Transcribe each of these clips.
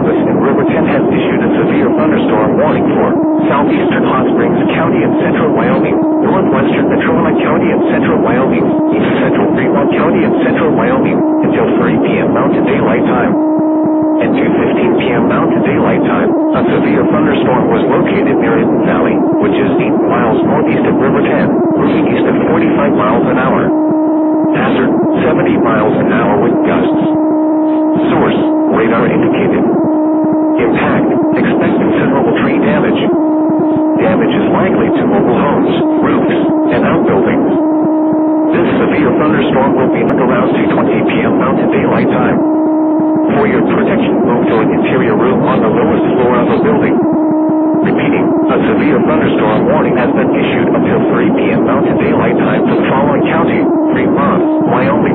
Office in Riverton has issued a severe thunderstorm warning for southeastern Hot Springs County and central Wyoming, northwestern Natrona County and central Wyoming, east central Fremont County and central Wyoming, until 3 p.m. Mountain Daylight Time. At 2:15 p.m. Mountain Daylight Time, a severe thunderstorm was located near Eden Valley, which is 8 miles northeast of Riverton, moving east at 45 miles an hour. Hazard, 70 miles an hour with gusts. Source, radar indicated. Impact, expect considerable tree damage. Damage is likely to mobile homes, roofs, and outbuildings. This severe thunderstorm will be around 2:20 p.m. Mountain Daylight Time. For your protection, move to an interior room on the lowest floor of a building. Repeating, a severe thunderstorm warning has been issued until 3 p.m. Mountain Daylight Time for the following county: Fremont, Wyoming.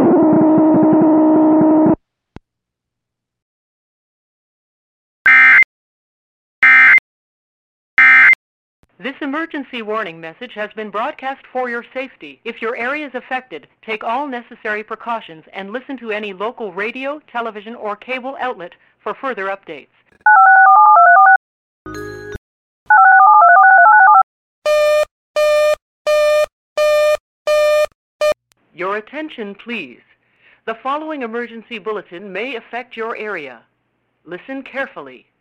This emergency warning message has been broadcast for your safety. If your area is affected, take all necessary precautions and listen to any local radio, television, or cable outlet for further updates. Your attention, please. The following emergency bulletin may affect your area. Listen carefully.